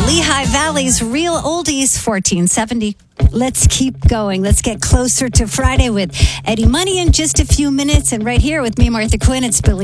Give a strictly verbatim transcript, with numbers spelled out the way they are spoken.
Lehigh Valley's Real Oldies, fourteen seventy. Let's keep going. Let's get closer to Friday with Eddie Money in just a few minutes. And right here with me, Martha Quinn, it's Billy